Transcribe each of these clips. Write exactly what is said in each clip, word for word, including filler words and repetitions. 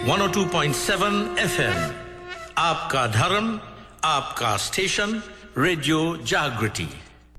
one oh two point seven F M. Aapka Dharam, Aapka Station, Radio Jagriti.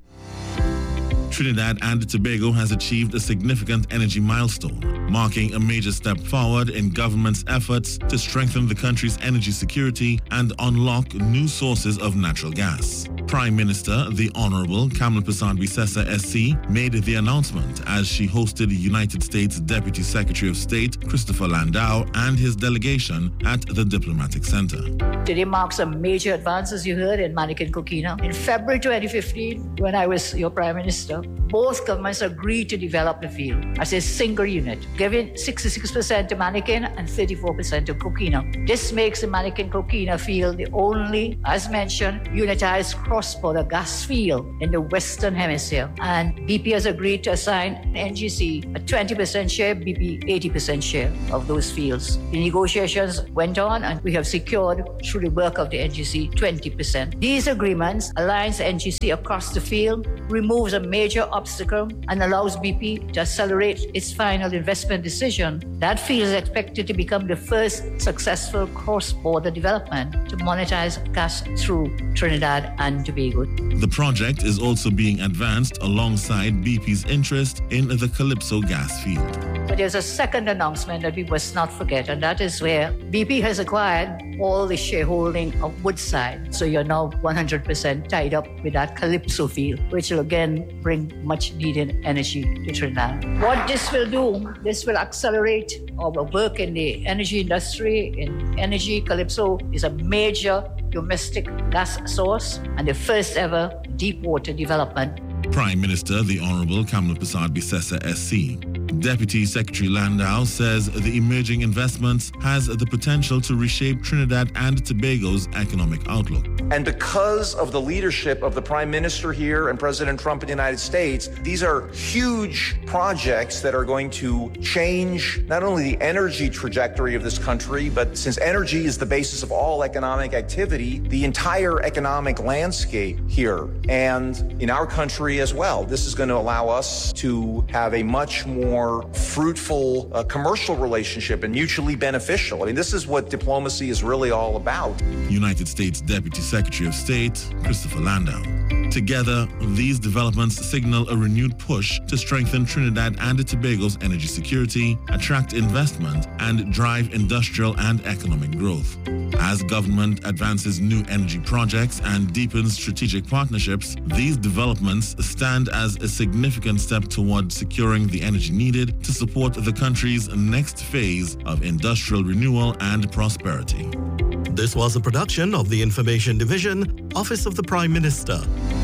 Trinidad and Tobago has achieved a significant energy milestone, marking a major step forward in government's efforts to strengthen the country's energy security and unlock new sources of natural gas. Prime Minister, the Honorable Kamla Persad-Bissessar S C, made the announcement as she hosted United States Deputy Secretary of State Christopher Landau and his delegation at the Diplomatic Center. Today marks a major advance, as you heard, in Manikin Coquina. In February twenty fifteen, when I was your Prime Minister, both governments agreed to develop the field as a single unit, giving sixty-six percent to Manikin and thirty-four percent to Coquina. This makes the Manikin Coquina field the only, as mentioned, unitized cross-border gas field in the Western Hemisphere. And B P has agreed to assign N G C a twenty percent share, B P eighty percent share of those fields. The negotiations went on and we have secured, through the work of the N G C, twenty percent. These agreements aligns N G C across the field, removes a major obstacle and allows B P to accelerate its final investment decision. That field is expected to become the first successful cross-border development to monetize gas through Trinidad and Tobago. The project is also being advanced alongside B P's interest in the Calypso gas field. But there's a second announcement that we must not forget, and that is where B P has acquired all the shareholding of Woodside. So you're now one hundred percent tied up with that Calypso field, which will again bring much needed energy to Trinidad. What this will do, this will accelerate our work in the energy industry. In energy, Calypso is a major domestic gas source and the first ever deep water development. Prime Minister, the Honorable Kamla Persad-Bissessar S C. Deputy Secretary Landau says the emerging investments has the potential to reshape Trinidad and Tobago's economic outlook. And because of the leadership of the Prime Minister here and President Trump in the United States, these are huge projects that are going to change not only the energy trajectory of this country, but since energy is the basis of all economic activity, the entire economic landscape here and in our country as well. This is going to allow us to have a much more fruitful uh, commercial relationship and mutually beneficial. I mean, this is what diplomacy is really all about. United States Deputy Secretary of State Christopher Landau. Together, these developments signal a renewed push to strengthen Trinidad and Tobago's energy security, attract investment, and drive industrial and economic growth. As government advances new energy projects and deepens strategic partnerships, these developments stand as a significant step toward securing the energy needed to support the country's next phase of industrial renewal and prosperity. This was a production of the Information Division, Office of the Prime Minister.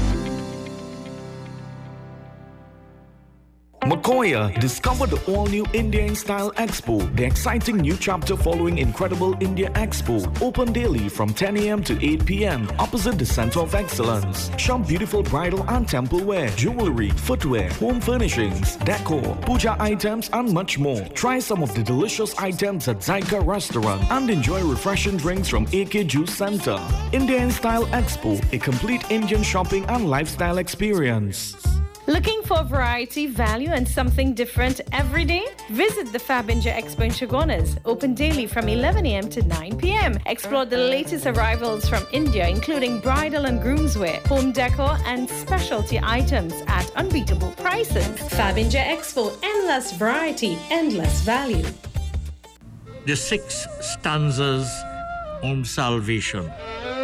Makoya, discover the all-new India in Style Expo, the exciting new chapter following Incredible India Expo, open daily from ten a m to eight p m opposite the Center of Excellence. Shop beautiful bridal and temple wear, jewelry, footwear, home furnishings, decor, puja items and much more. Try some of the delicious items at Zyka Restaurant and enjoy refreshing drinks from A K Juice Center. India in Style Expo, a complete Indian shopping and lifestyle experience. Looking for variety, value, and something different every day? Visit the Fabinja Expo in Chagonas, open daily from eleven a m to nine p m Explore the latest arrivals from India, including bridal and groomswear, home decor, and specialty items at unbeatable prices. Fabinja Expo, endless variety, endless value. The six stanzas on salvation.